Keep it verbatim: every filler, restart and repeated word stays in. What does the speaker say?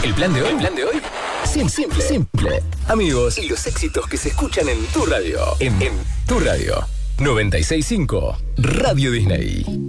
¿El plan de hoy? ¿El plan de hoy? Simple, simple, simple. Amigos, y los éxitos que se escuchan en tu radio. En, en tu radio. noventa y seis punto cinco Radio Disney.